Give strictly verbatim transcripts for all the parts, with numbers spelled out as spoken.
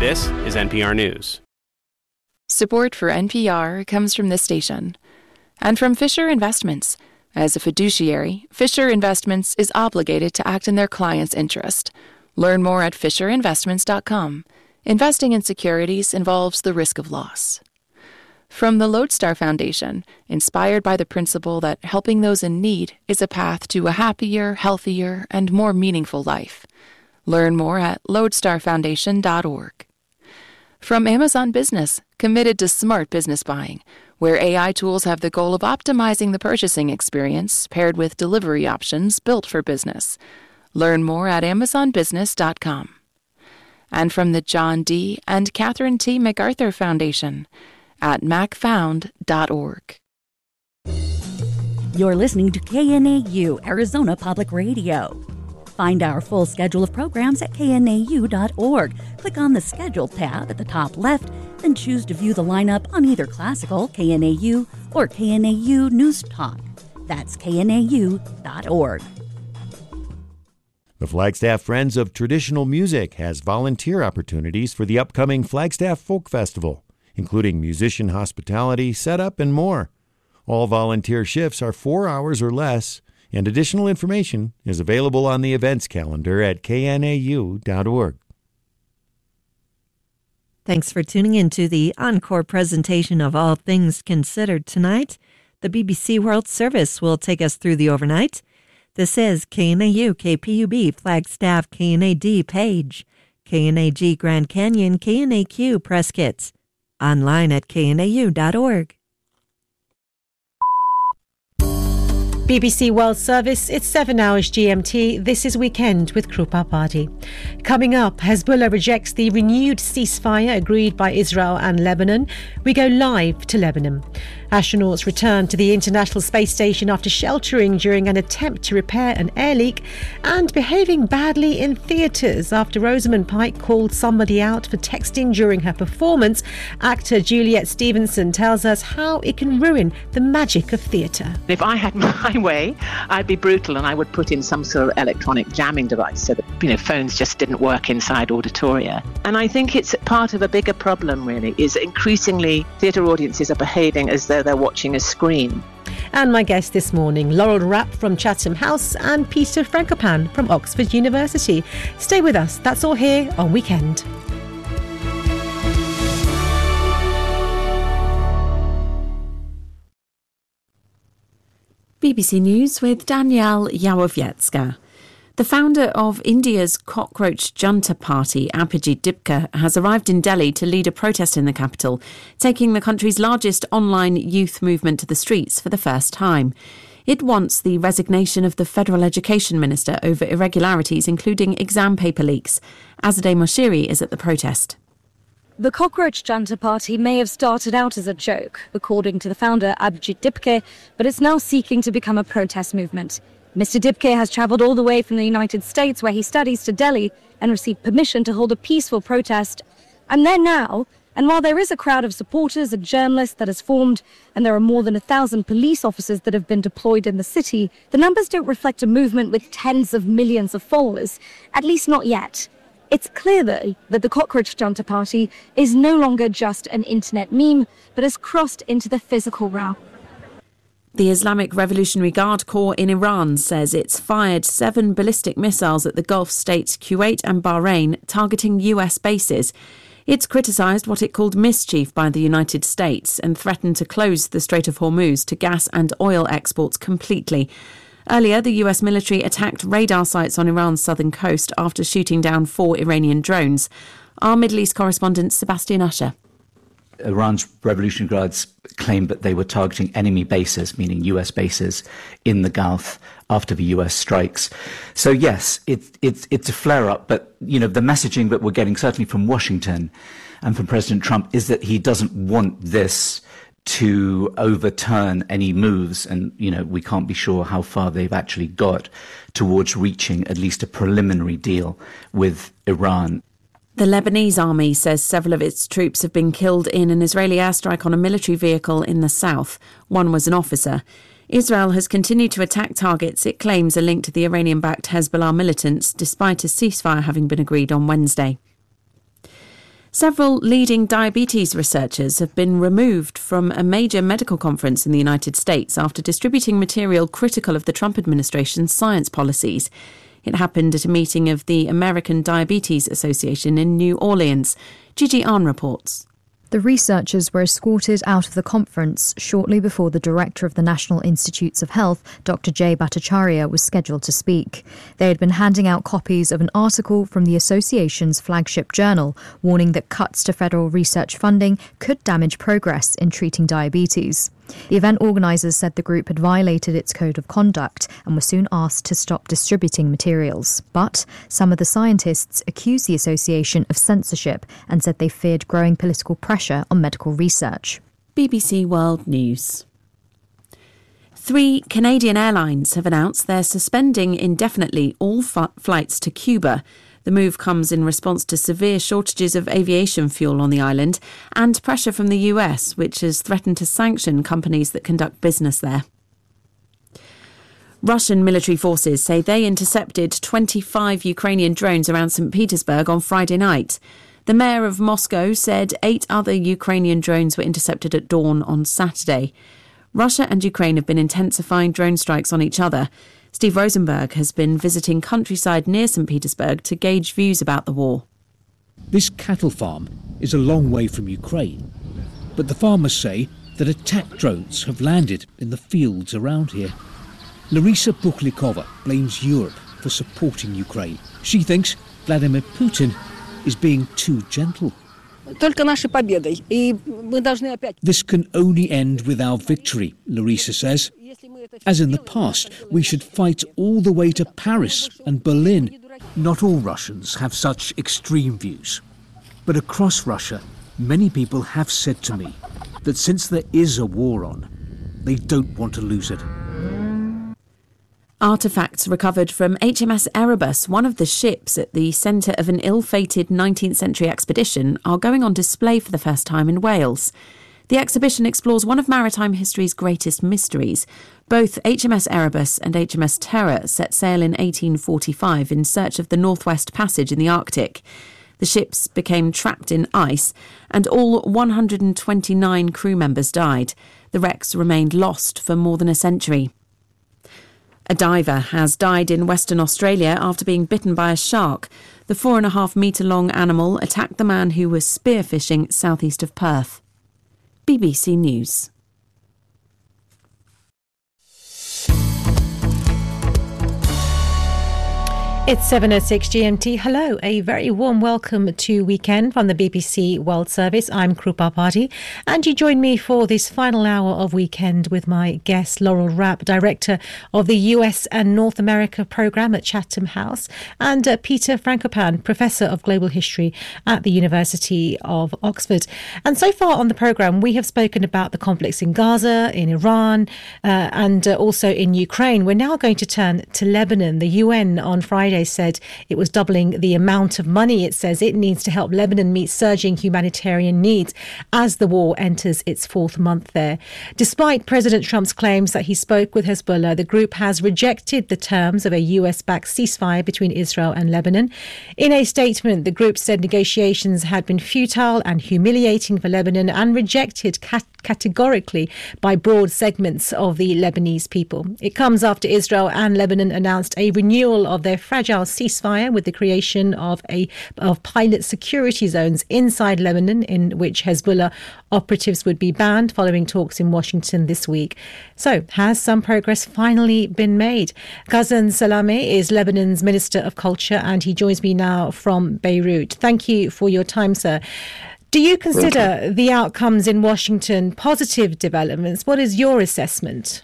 This is N P R News. Support for N P R comes from this station and from Fisher Investments. As a fiduciary, Fisher Investments is obligated to act in their client's interest. Learn more at fisher investments dot com. Investing in securities involves the risk of loss. From the Lodestar Foundation, inspired by the principle that helping those in need is a path to a happier, healthier, and more meaningful life. Learn more at lodestar foundation dot org. From Amazon Business, committed to smart business buying, where A I tools have the goal of optimizing the purchasing experience paired with delivery options built for business. Learn more at amazon business dot com. And from the John D. and Catherine T. MacArthur Foundation at mac found dot org. You're listening to K N A U, Arizona Public Radio. Find our full schedule of programs at K N A U dot org. Click on the Schedule tab at the top left, then choose to view the lineup on either classical, K N A U, or K N A U News Talk. That's K N A U dot org. The Flagstaff Friends of Traditional Music has volunteer opportunities for the upcoming Flagstaff Folk Festival, including musician hospitality, setup, and more. All volunteer shifts are four hours or less, and additional information is available on the events calendar at K N A U dot org. Thanks for tuning in to the encore presentation of All Things Considered tonight. The B B C World Service will take us through the overnight. This is K N A U, K P U B, Flagstaff, K N A D, Page, K N A G, Grand Canyon, K N A Q, Prescott. Online at K N A U dot org. B B C World Service, it's seven hours G M T. This is Weekend with Krupa Party. Coming up, Hezbollah rejects the renewed ceasefire agreed by Israel and Lebanon. We go live to Lebanon. Astronauts return to the International Space Station after sheltering during an attempt to repair an air leak, and behaving badly in theatres after Rosamund Pike called somebody out for texting during her performance. Actor Juliet Stevenson tells us how it can ruin the magic of theatre. If I had my way, I'd be brutal and I would put in some sort of electronic jamming device so that, you know, phones just didn't work inside auditoria. And I think it's part of a bigger problem, really, is increasingly theatre audiences are behaving as though they're watching a screen. And my guests this morning, Laurel Rapp from Chatham House and Peter Frankopan from Oxford University. Stay with us. That's all here on Weekend. B B C News with Danielle Yawowiecka. The founder of India's cockroach junta party, Abhijit Dipka, has arrived in Delhi to lead a protest in the capital, taking the country's largest online youth movement to the streets for the first time. It wants the resignation of the Federal Education Minister over irregularities, including exam paper leaks. Azadeh Moshiri is at the protest. The cockroach junta party may have started out as a joke, according to the founder Abhijit Dipka, but it's now seeking to become a protest movement. Mister Dipke has travelled all the way from the United States, where he studies, to Delhi and received permission to hold a peaceful protest. I'm there now, and while there is a crowd of supporters and journalists that has formed, and there are more than a thousand police officers that have been deployed in the city, the numbers don't reflect a movement with tens of millions of followers, at least not yet. It's clear, though, that the cockroach junta party is no longer just an internet meme, but has crossed into the physical realm. The Islamic Revolutionary Guard Corps in Iran says it's fired seven ballistic missiles at the Gulf states Kuwait and Bahrain, targeting U S bases. It's criticised what it called mischief by the United States and threatened to close the Strait of Hormuz to gas and oil exports completely. Earlier, the U S military attacked radar sites on Iran's southern coast after shooting down four Iranian drones. Our Middle East correspondent Sebastian Usher. Iran's Revolutionary Guards claimed that they were targeting enemy bases, meaning U S bases, in the Gulf after the U S strikes. So yes, it, it, it's a flare-up, but you know the messaging that we're getting, certainly from Washington and from President Trump, is that he doesn't want this to overturn any moves, and you know we can't be sure how far they've actually got towards reaching at least a preliminary deal with Iran. The Lebanese army says several of its troops have been killed in an Israeli airstrike on a military vehicle in the south. One was an officer. Israel has continued to attack targets it claims are linked to the Iranian-backed Hezbollah militants, despite a ceasefire having been agreed on Wednesday. Several leading diabetes researchers have been removed from a major medical conference in the United States after distributing material critical of the Trump administration's science policies. It happened at a meeting of the American Diabetes Association in New Orleans. Gigi Ahn reports. The researchers were escorted out of the conference shortly before the director of the National Institutes of Health, Doctor Jay Bhattacharya, was scheduled to speak. They had been handing out copies of an article from the association's flagship journal, warning that cuts to federal research funding could damage progress in treating diabetes. The event organisers said the group had violated its code of conduct and were soon asked to stop distributing materials. But some of the scientists accused the association of censorship and said they feared growing political pressure on medical research. B B C World News. Three Canadian airlines have announced they're suspending indefinitely all f- flights to Cuba. The move comes in response to severe shortages of aviation fuel on the island and pressure from the U S, which has threatened to sanction companies that conduct business there. Russian military forces say they intercepted twenty-five Ukrainian drones around Saint Petersburg on Friday night. The mayor of Moscow said eight other Ukrainian drones were intercepted at dawn on Saturday. Russia and Ukraine have been intensifying drone strikes on each other. Steve Rosenberg has been visiting countryside near Saint Petersburg to gauge views about the war. This cattle farm is a long way from Ukraine, but the farmers say that attack drones have landed in the fields around here. Larisa Buklikova blames Europe for supporting Ukraine. She thinks Vladimir Putin is being too gentle. This can only end with our victory, Larisa says. As in the past, we should fight all the way to Paris and Berlin. Not all Russians have such extreme views. But across Russia, many people have said to me that since there is a war on, they don't want to lose it. Artefacts recovered from H M S Erebus, one of the ships at the centre of an ill-fated nineteenth century expedition, are going on display for the first time in Wales. The exhibition explores one of maritime history's greatest mysteries. Both H M S Erebus and H M S Terror set sail in eighteen forty-five in search of the Northwest Passage in the Arctic. The ships became trapped in ice, and all one hundred twenty-nine crew members died. The wrecks remained lost for more than a century. A diver has died in Western Australia after being bitten by a shark. The four and a half metre long animal attacked the man who was spearfishing southeast of Perth. B B C News. It's seven oh six G M T. Hello, a very warm welcome to Weekend from the B B C World Service. I'm Krupa Party, and you join me for this final hour of Weekend with my guest, Laurel Rapp, Director of the U S and North America Programme at Chatham House, and uh, Peter Frankopan, Professor of Global History at the University of Oxford. And so far on the programme, we have spoken about the conflicts in Gaza, in Iran, uh, and uh, also in Ukraine. We're now going to turn to Lebanon. The U N on Friday said it was doubling the amount of money it says it needs to help Lebanon meet surging humanitarian needs as the war enters its fourth month there. Despite President Trump's claims that he spoke with Hezbollah, the group has rejected the terms of a U S-backed ceasefire between Israel and Lebanon. In a statement, the group said negotiations had been futile and humiliating for Lebanon and rejected cat- categorically by broad segments of the Lebanese people. It comes after Israel and Lebanon announced a renewal of their fragile ceasefire with the creation of a of pilot security zones inside Lebanon, in which Hezbollah operatives would be banned following talks in Washington this week. So, has some progress finally been made? Ghassan Salameh is Lebanon's Minister of Culture, and he joins me now from Beirut. Thank you for your time, sir. Do you consider the outcomes in Washington positive developments? What is your assessment?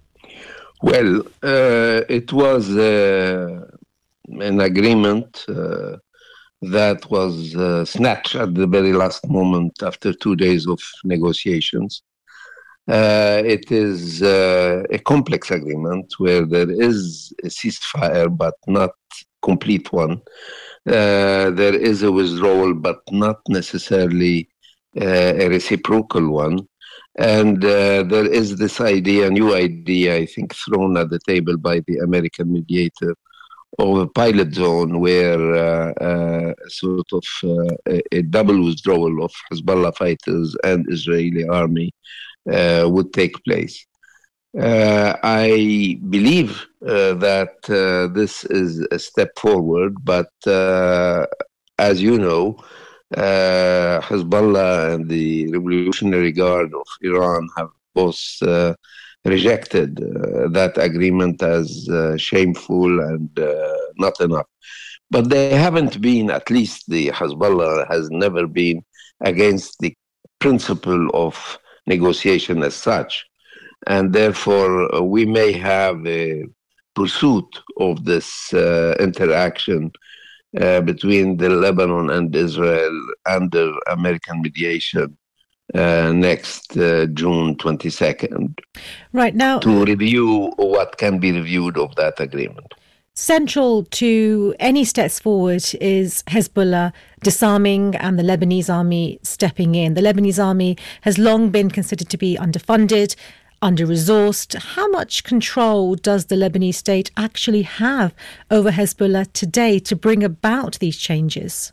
Well, uh, it was uh, an agreement uh, that was uh, snatched at the very last moment after two days of negotiations. Uh, it is uh, a complex agreement where there is a ceasefire, but not complete one. Uh, there is a withdrawal, but not necessarily uh, a reciprocal one. And uh, there is this idea, new idea, I think, thrown at the table by the American mediator of a pilot zone where uh, uh, sort of uh, a, a double withdrawal of Hezbollah fighters and Israeli army uh, would take place. Uh, I believe uh, that uh, this is a step forward, but uh, as you know, uh, Hezbollah and the Revolutionary Guard of Iran have both uh, rejected uh, that agreement as uh, shameful and uh, not enough. But they haven't been, at least the Hezbollah has never been against the principle of negotiation as such. And therefore, uh, we may have a pursuit of this uh, interaction uh, between the Lebanon and Israel under American mediation uh, next uh, June twenty-second. Right now, to review what can be reviewed of that agreement. Central to any steps forward is Hezbollah disarming and the Lebanese army stepping in. The Lebanese army has long been considered to be underfunded, under-resourced. How much control does the Lebanese state actually have over Hezbollah today to bring about these changes?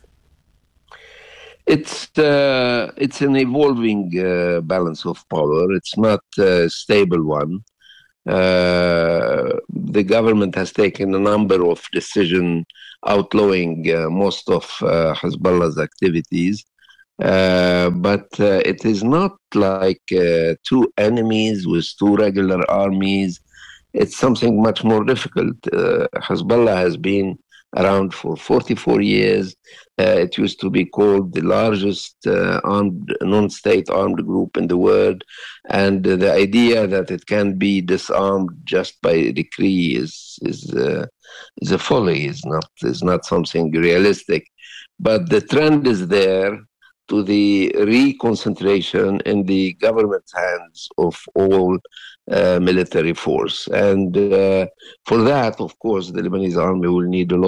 It's uh, it's an evolving uh, balance of power. It's not a stable one. Uh, the government has taken a number of decisions outlawing uh, most of uh, Hezbollah's activities. Uh, but uh, it is not like uh, two enemies with two regular armies. It's something much more difficult. Uh, Hezbollah has been around for forty-four years. Uh, it used to be called the largest uh, armed, non-state armed group in the world. And uh, the idea that it can be disarmed just by decree is is, uh, is a folly, is not, is not something realistic. But the trend is there to the reconcentration in the government's hands of all uh, military force. And uh, for that, of course, the Lebanese army will need a lot